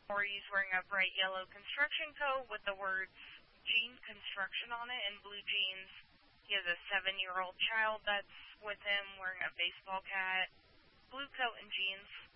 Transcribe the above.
Or he's wearing a bright yellow construction coat with the words Gene Construction on it in blue jeans. He has a 7-year-old child that's with him wearing a baseball cap, blue coat and jeans.